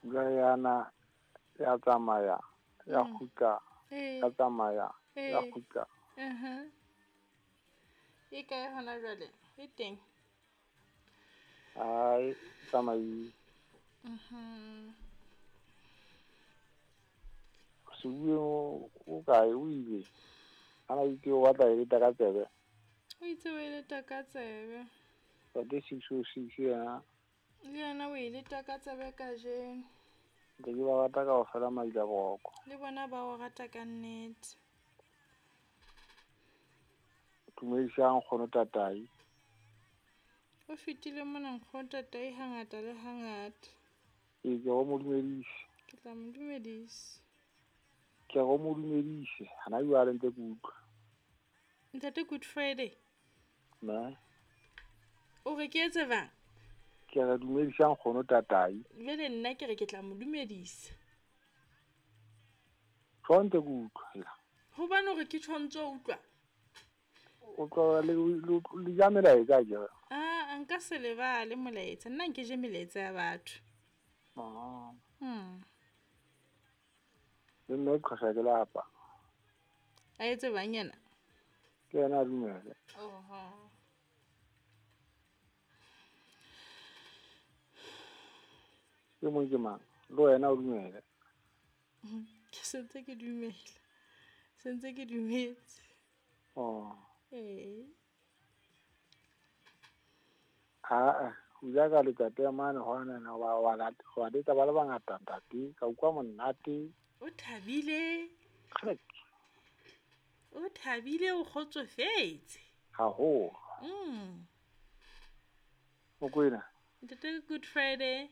Gayana ya tsamaya ya khuka ya tsamaya ya khuka. E kae hona jwale e teng? Ai tsamai suyo o kae o ile ana itse o batla e ta ka tsebe O itse o eleta ka tsebe ba de 606 ya le yena o eleta ka tsebe ka jeno ke ba batla ka go fela maila boko le bona ba o rata ka nnete tumedisang kgono tatai o fetile mona nkgotla tai hangata le hangata ke go modumedise ke tla mo dumedisa ke go modumedise hana yo a lente kutlwa ntate Good Friday na o re ke etse bang ke ga dumedisang kgono tatai jwale nna ke re ke tla mo dumedisa tshwantse kutlwa hobane hore ke tshwantse o utlwa o tlo le jamela e ka je nka se lebale molaetsa nna nke je melaetsa ya batho le nna ke sa ke lapa a etse bang yena ke yena a dumele ke mo ke mang le wena o dumele ke sentse ke dumela sentse ke dumetse o jaaka letsate mane gona na wa letsa ba le bangata ntate ka ukwa monate o thabile o kgotsofetse ha ho o kwena ntate Good Friday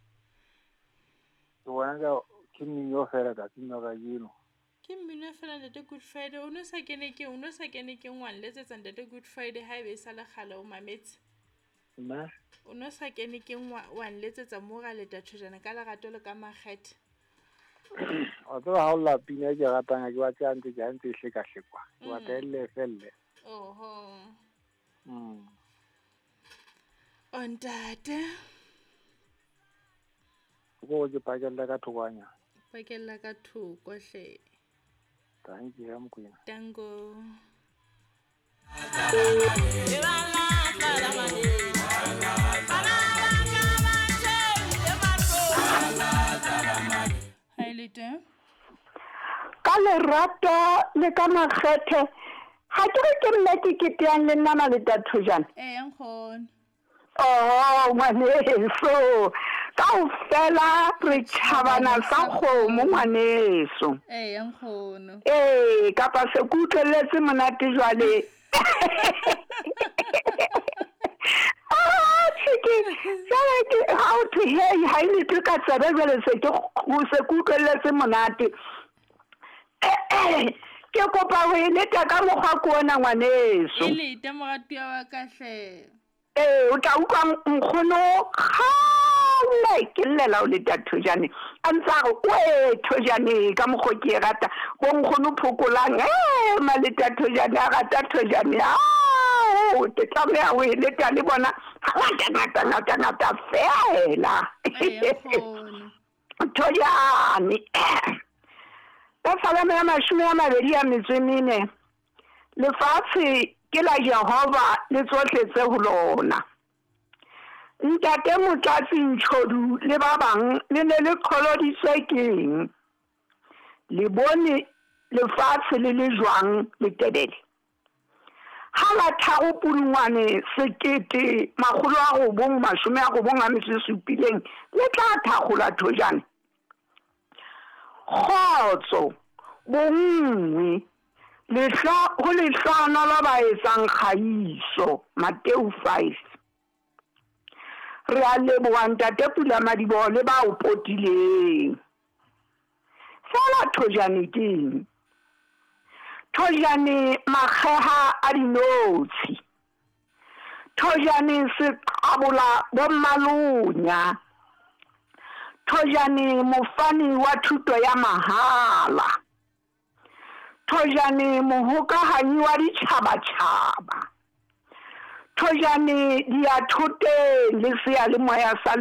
ke bona ka ke mmino fela ka tsino ka jeno ke mmino fela ntate Good Friday o no sa kene ke ngwan letsetsa ntate Good Friday ha ebe sa le kgale o mametse nna o no sa kene ke ngwan letsetsa mo ga leta thojana ka lerato le ka makgethe o tseba ha o lapina ke ratang ke batla ntse ke ntse hle ka hlekwa ke batla elle felle o ntate go ke pakella ka thokwana pakella ka thoko hle thank you mkwena tango ka lerato le ka makgethe ha ke nna ke keteang le nna le tathojana nkgone ngwaneso ka o fela re tšhabana sa kgomo ngwaneso nkgono kapa se ke utlweletse monate jwale how to hear ha ile ke ka tsebe jwale se ke utlweletse monate ke kopa ho eleta ka mokgwa ko ona ngwaneso eleta moratu wa ka hle o tla utlwa nkgono kgale ke llela o leta thojane a ntsa o thojane ka mokgwa ke rata bo nkgono phokolang maleta thojane a rata thojane ke tlameha o eleta le bona ngata fela thojane ka salama ya 24 lefatshe ke la Jehova le tsohle tse ho lona ntate motlatsi ntshodu le ba bang le ne le kholoditswe keng le bone lefatshe le le jwang le tebele ha la tharo Pudungwane 1997 le tla thakgola thojane khotso bongwe ho lehlano la ba etsang kgaiso Mateo 5 re a leboha ntate Pula Madiboho le ba o potileng fela thojane keng thojane makgeha a dinotshi thojane se qabola bommalunya thojane mofani wa thuto ya mahala thojane mohokahanyi wa ditjhaba thojane diathoteng le sealemoya sa